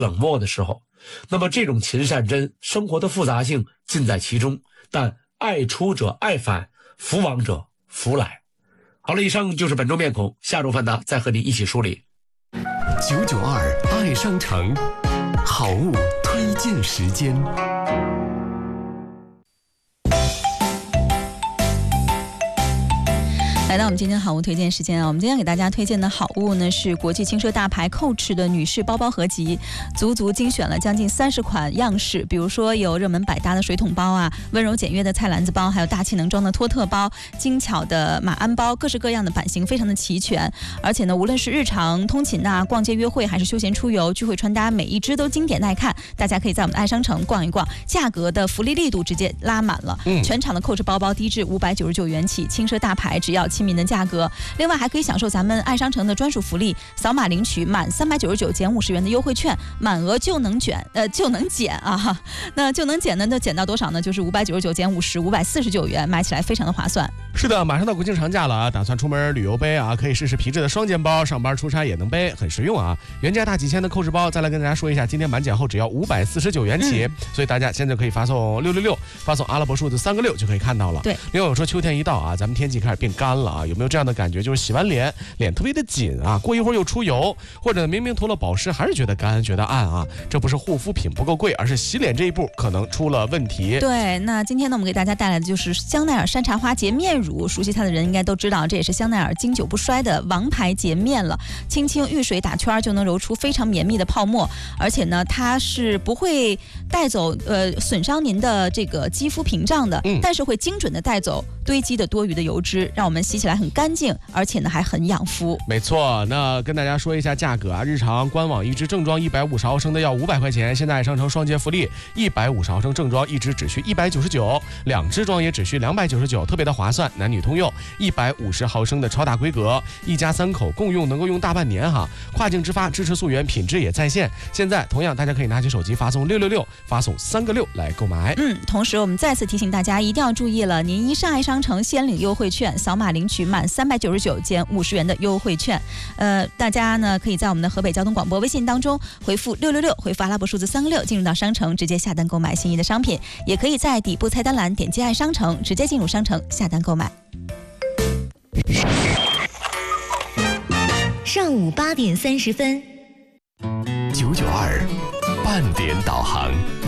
冷漠的时候。那么这种秦善真，生活的复杂性尽在其中，但爱出者爱返，福往者福来。好了，以上就是本周面孔，下周范达再和你一起梳理。 992爱商城好物推荐时间。 来到我们今天的好物推荐时间啊，我们今天给大家推荐的好物呢是国际轻奢大牌 Coach 的女士包包合集，足精选了将近30款样式，比如说有热门百搭的水桶包啊，温柔简约的菜篮子包，还有大气能装的托特包，精巧的马鞍包，各式各样的版型非常的齐全。而且呢，无论是日常通勤啊、逛街约会，还是休闲出游、聚会穿搭，每一支都经典耐看。大家可以在我们的爱商城逛一逛，价格的福利力度直接拉满了。全场的 Coach 包包低至599元起，轻奢大牌只要亲民的价格。另外还可以享受咱们爱商城的专属福利，扫码领取满399减50元的优惠券，满额就能减啊。那就能减呢，就减到多少呢？就是599减50，549元，买起来非常的划算。 是的，马上到国庆长假了啊，打算出门旅游背啊，可以试试皮质的双肩包，上班出差也能背，很实用啊。原价大几千的Coach包，再来跟大家说一下，今天满减后只要549元起，所以大家现在可以发送666，发送阿拉伯数字3个6就可以看到了。 对， 另外我说秋天一到啊，咱们天气开始变干了啊，有没有这样的感觉？就是洗完脸特别的紧啊，过一会儿又出油，或者明明涂了保湿还是觉得干觉得暗啊，这不是护肤品不够贵，而是洗脸这一步可能出了问题。 对，那今天呢我们给大家带来的就是香奈儿山茶花洁面乳，熟悉它的人应该都知道，这也是香奈儿经久不衰的王牌洁面了，轻轻遇水打圈就能揉出非常绵密的泡沫，而且呢它是不会带走损伤您的这个肌肤屏障的，但是会精准的带走堆积的多余的油脂，让我们洗起来很干净，而且呢还很养肤。 没错，那跟大家说一下价格啊，日常官网一支正装150毫升的要500块钱，现在商城双节福利，150毫升正装一支只需199，2支装也只需299，特别的划算，男女通用。150毫升的超大规格，一家3口共用能够用大半年哈，跨境直发，支持溯源，品质也在线。现在同样大家可以拿起手机发送666，发送3个6来购买。 同时我们再次提醒大家一定要注意了，您一上爱商城先领优惠券，扫码领取满399减50元的优惠券。大家呢可以在我们的河北交通广播微信当中回复666，回复阿拉伯数字3个6，进入到商城直接下单购买心仪的商品，也可以在底部菜单栏点击爱商城，直接进入商城下单购买。 上午8点30分，992 半点导航。